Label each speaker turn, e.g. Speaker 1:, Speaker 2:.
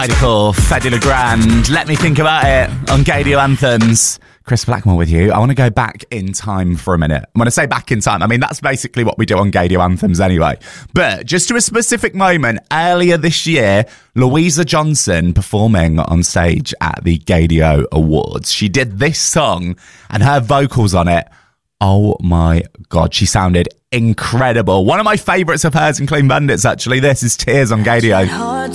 Speaker 1: Cool, Fedde Le Grand, Let Me Think About It on Gadio Anthems. Chris Blackmore with you. I want to go back in time for a minute. When I say back in time, I mean that's basically what we do on Gadio Anthems anyway. But just to a specific moment earlier this year, Louisa Johnson performing on stage at the Gadio Awards. She did this song and her vocals on it. Oh my God, she sounded incredible. One of my favourites of hers and Clean Bandits, actually. This is Tears on Gadio.